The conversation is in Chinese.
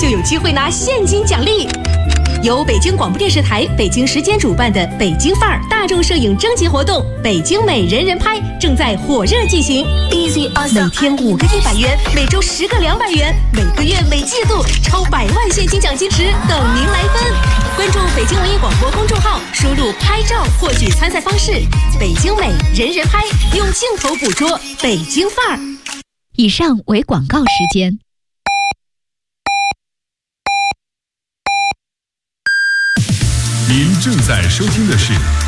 有机会拿现金奖励。由北京广播电视台北京时间主办的北京范儿大众摄影征集活动“北京美人人拍”正在火热进行。每天5个100元，每周10个200元，每个月每季度超100万现金奖金池等您来分。关注北京文艺广播公众号，输入“拍照”获取参赛方式。北京美人人拍，用镜头捕捉北京范儿。 以上为广告时间。 您正在收听的是